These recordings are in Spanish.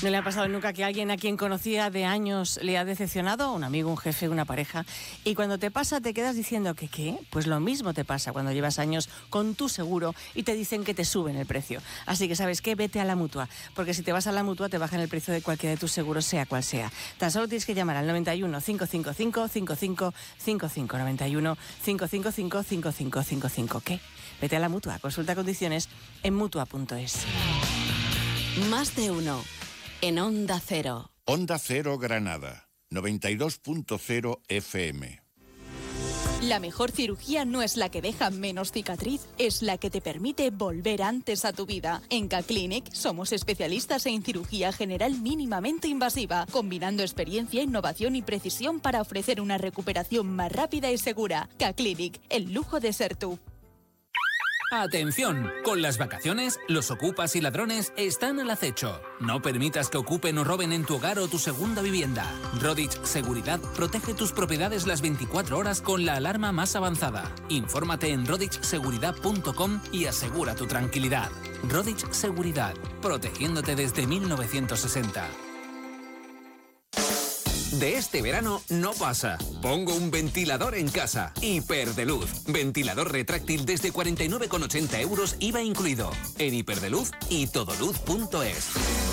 ¿No le ha pasado nunca que alguien a quien conocía de años le ha decepcionado? Un amigo, un jefe, una pareja. Y cuando te pasa te quedas diciendo que ¿qué? Pues lo mismo te pasa cuando llevas años con tu seguro y te dicen que te suben el precio. Así que, ¿sabes qué? Vete a la Mutua. Porque si te vas a la Mutua te bajan el precio de cualquiera de tus seguros, sea cual sea. Tan solo tienes que llamar al 91 555 5555. 91 555 5555. ¿Qué? Vete a la Mutua. Consulta condiciones en Mutua.es. Más de uno. En Onda Cero. Onda Cero Granada, 92.0 FM. La mejor cirugía no es la que deja menos cicatriz, es la que te permite volver antes a tu vida. En K-Clinic somos especialistas en cirugía general mínimamente invasiva, combinando experiencia, innovación y precisión para ofrecer una recuperación más rápida y segura. K-Clinic, el lujo de ser tú. ¡Atención! Con las vacaciones, los ocupas y ladrones están al acecho. No permitas que ocupen o roben en tu hogar o tu segunda vivienda. Rodich Seguridad protege tus propiedades las 24 horas con la alarma más avanzada. Infórmate en rodichseguridad.com y asegura tu tranquilidad. Rodich Seguridad, protegiéndote desde 1960. De este verano no pasa. Pongo un ventilador en casa. Hiperdeluz. Ventilador retráctil desde 49,80 euros IVA incluido. En Hiperdeluz y todoluz.es.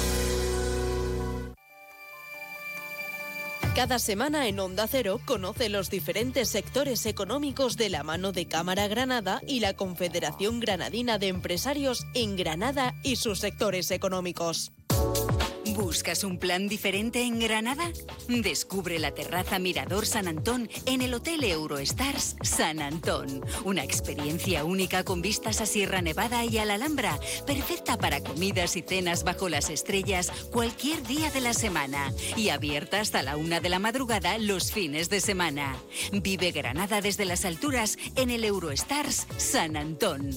Cada semana en Onda Cero conoce los diferentes sectores económicos de la mano de Cámara Granada y la Confederación Granadina de Empresarios en Granada y sus sectores económicos. ¿Buscas un plan diferente en Granada? Descubre la terraza Mirador San Antón en el Hotel Eurostars San Antón. Una experiencia única con vistas a Sierra Nevada y a la Alhambra, perfecta para comidas y cenas bajo las estrellas cualquier día de la semana y abierta hasta la 1 de la madrugada los fines de semana. Vive Granada desde las alturas en el Eurostars San Antón.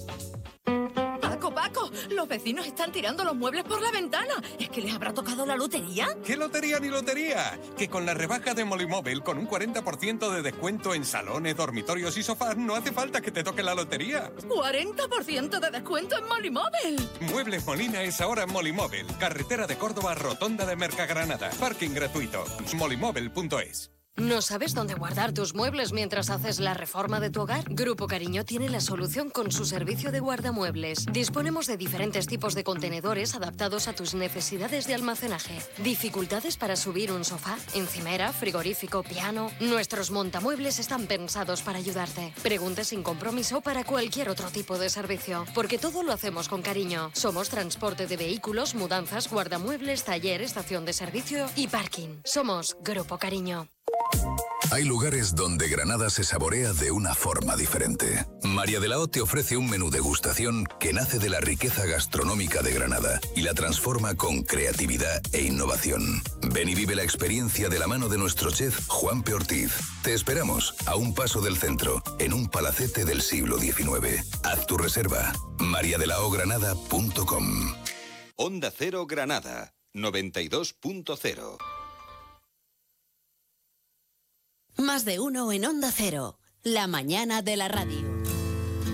Paco, los vecinos están tirando los muebles por la ventana. ¿Es que les habrá tocado la lotería? ¿Qué lotería ni lotería? Que con la rebaja de Molimóvil, con un 40% de descuento en salones, dormitorios y sofás, no hace falta que te toque la lotería. ¡40% de descuento en Molimóvil! Muebles Molina es ahora en Molimóvil. Carretera de Córdoba, Rotonda de Mercagranada. Parking gratuito. Molimóvil.es. ¿No sabes dónde guardar tus muebles mientras haces la reforma de tu hogar? Grupo Cariño tiene la solución con su servicio de guardamuebles. Disponemos de diferentes tipos de contenedores adaptados a tus necesidades de almacenaje. ¿Dificultades para subir un sofá, encimera, frigorífico, piano? Nuestros montamuebles están pensados para ayudarte. Pregunte sin compromiso para cualquier otro tipo de servicio, porque todo lo hacemos con cariño. Somos transporte de vehículos, mudanzas, guardamuebles, taller, estación de servicio y parking. Somos Grupo Cariño. Hay lugares donde Granada se saborea de una forma diferente. María de la O te ofrece un menú degustación que nace de la riqueza gastronómica de Granada y la transforma con creatividad e innovación. Ven y vive la experiencia de la mano de nuestro chef Juanpe Ortiz. Te esperamos a un paso del centro, en un palacete del siglo XIX. Haz tu reserva. mariadelaogranada.com. Onda Cero Granada, 92.0. Más de uno en Onda Cero, la mañana de la radio.